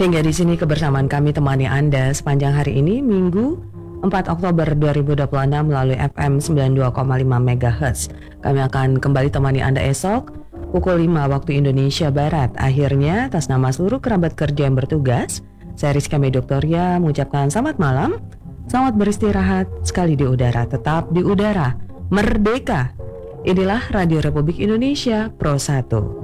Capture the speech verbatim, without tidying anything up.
Hingga di sini kebersamaan kami temani Anda sepanjang hari ini, Minggu empat Oktober dua ribu dua puluh enam melalui F M sembilan puluh dua koma lima megahertz. Kami akan kembali temani Anda esok pukul lima waktu Indonesia Barat. Akhirnya, atas nama seluruh kerabat kerja yang bertugas, saya Rizka Medoktoria mengucapkan selamat malam, selamat beristirahat, sekali di udara, tetap di udara, merdeka. Inilah Radio Republik Indonesia Pro satu.